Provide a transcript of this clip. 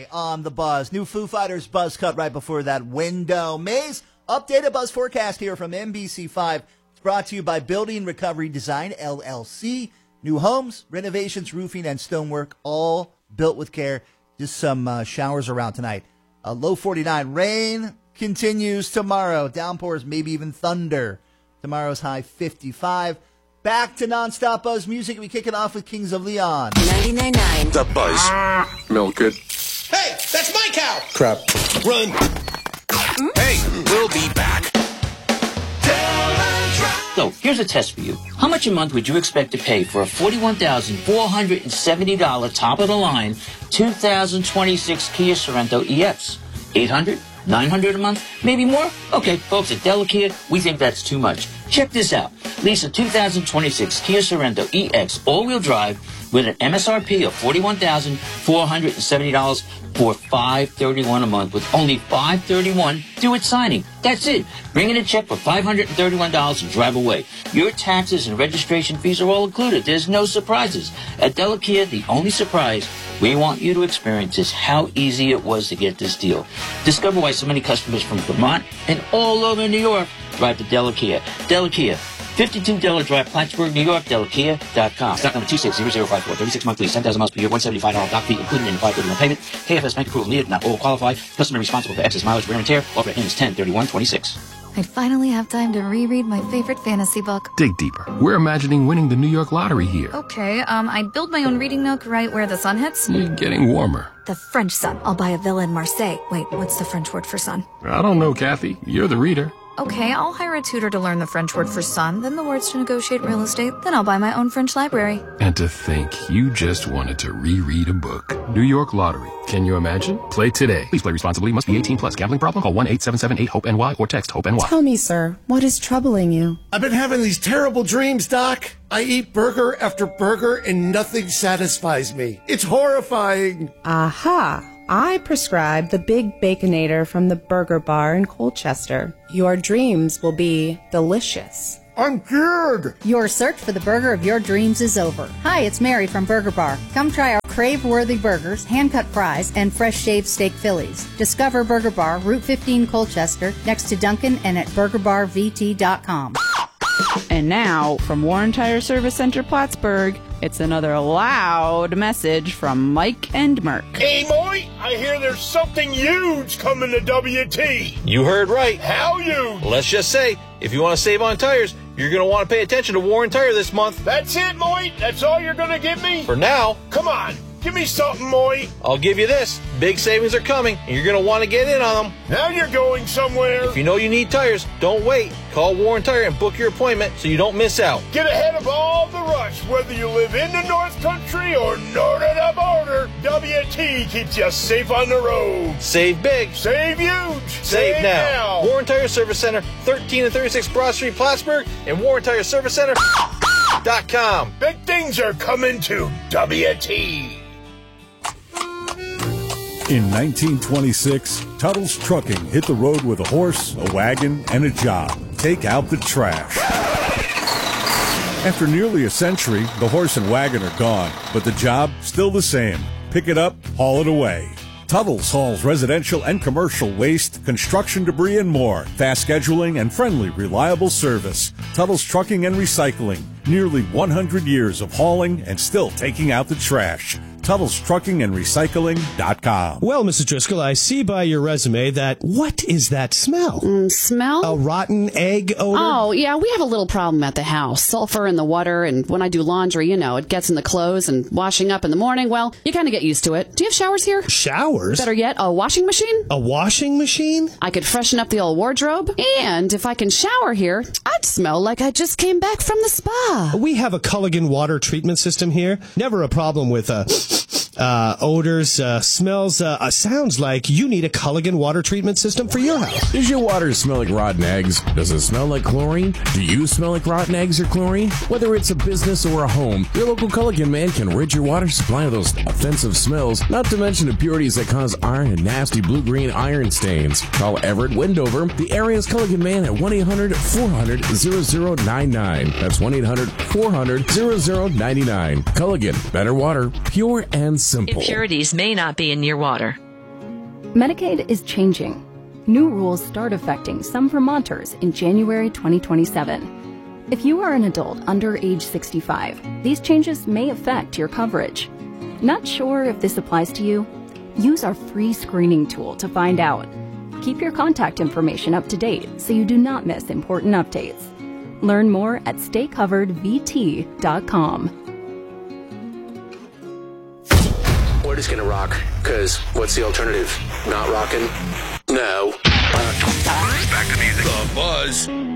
Friday on The Buzz. New Foo Fighters buzz cut right before that window. Maze, updated buzz forecast here from NBC5. It's brought to you by Building Recovery Design, LLC. New homes, renovations, roofing, and stonework, all built with care. Just some showers around tonight. Low 49. Rain continues tomorrow. Downpours, maybe even thunder. Tomorrow's high 55. Back to nonstop Buzz music. We kick it off with Kings of Leon. 99.9. The Buzz. Milk it. Hey, that's my cow. Crap. Run. Hey, we'll be back. So, here's a test for you. How much a month would you expect to pay for a $41,470 top-of-the-line 2026 Kia Sorento EX? $800? $900 a month? Maybe more? Okay, folks, at Delakia, we think that's too much. Check this out. Lease a 2026 Kia Sorento EX all-wheel drive with an MSRP of $41,470 for $531 a month, with only $531 due at signing. That's it. Bring in a check for $531 and drive away. Your taxes and registration fees are all included. There's no surprises. At Delakia, the only surprise we want you to experience is how easy it was to get this deal. Discover why so many customers from Vermont and all over New York drive to Delakia. Delakia, 52 Delaware Drive, Plattsburgh, New York, Delakia.com. Stock number 260054, 36 monthly, 10,000 miles per year, $175 dock fee included in the $531 payment. KFS bank approval needed, not all qualify. Customer responsible for excess mileage, wear and tear. Offer ends 10/31/26. I finally have time to reread my favorite fantasy book. Dig deeper. We're imagining winning the New York lottery here. Okay, I'd build my own reading nook right where the sun hits. Getting warmer. The French sun. I'll buy a villa in Marseille. Wait, what's the French word for sun? I don't know, Kathy. You're the reader. Okay, I'll hire a tutor to learn the French word for sun, then the words to negotiate real estate, then I'll buy my own French library. And to think you just wanted to reread a book. New York Lottery. Can you imagine? Play today. Please play responsibly. Must be 18 plus. Gambling problem? Call 1-877-8-HOPE-NY or text HOPE-NY. Tell me, sir, what is troubling you? I've been having these terrible dreams, Doc. I eat burger after burger and nothing satisfies me. It's horrifying. Aha. I prescribe the Big Baconator from the Burger Bar in Colchester. Your dreams will be delicious. I'm cured. Your search for the burger of your dreams is over. Hi, it's Mary from Burger Bar. Come try our crave-worthy burgers, hand-cut fries, and fresh-shaved steak Phillies. Discover Burger Bar, Route 15 Colchester, next to Dunkin', and at burgerbarvt.com. And now, from Warren Tire Service Center Plattsburgh, it's another loud message from Mike and Merck. Hey, Moy, I hear there's something huge coming to WT. You heard right. How huge? Let's just say, if you want to save on tires, you're going to want to pay attention to Warren Tire this month. That's it, Moy? That's all you're going to give me? For now. Come on. Give me something, Moy. I'll give you this. Big savings are coming, and you're going to want to get in on them. Now you're going somewhere. If you know you need tires, don't wait. Call Warren Tire and book your appointment so you don't miss out. Get ahead of all the rush, whether you live in the North Country or north of the border. WT keeps you safe on the road. Save big. Save huge. Save now. Warren Tire Service Center, 13 and 36 Broad Street, Plattsburgh, and WarrenTireServiceCenter.com. Big things are coming to WT. In 1926, Tuttle's Trucking hit the road with a horse, a wagon, and a job. Take out the trash. After nearly a century, the horse and wagon are gone, but the job still the same. Pick it up, haul it away. Tuttle's hauls residential and commercial waste, construction debris, and more. Fast scheduling and friendly, reliable service. Tuttle's Trucking and Recycling. Nearly 100 years of hauling and still taking out the trash. TuttlesTruckingAndRecycling.com. Well, Mrs. Driscoll, I see by your resume that, what is that smell? Smell? A rotten egg odor? Oh, yeah, we have a little problem at the house. Sulfur in the water, and when I do laundry, it gets in the clothes, and washing up in the morning, well, you kind of get used to it. Do you have showers here? Showers? Better yet, a washing machine? A washing machine? I could freshen up the old wardrobe, and if I can shower here, I'd smell like I just came back from the spa. We have a Culligan water treatment system here. Never a problem with, odors, smells, sounds like you need a Culligan water treatment system for your house. Does your water smell like rotten eggs? Does it smell like chlorine? Do you smell like rotten eggs or chlorine? Whether it's a business or a home, your local Culligan man can rid your water supply of those offensive smells, not to mention impurities that cause iron and nasty blue-green iron stains. Call Everett Wendover, the area's Culligan man at 1-800-400-0099. That's 1-800-400-0099. Culligan, better water, pure and simple. Impurities may not be in your water. Medicaid is changing. New rules start affecting some Vermonters in January 2027. If you are an adult under age 65, these changes may affect your coverage. Not sure if this applies to you? Use our free screening tool to find out. Keep your contact information up to date so you do not miss important updates. Learn more at staycoveredvt.com. We're just gonna rock, cause what's the alternative? Not rocking? No. Back to music. The Buzz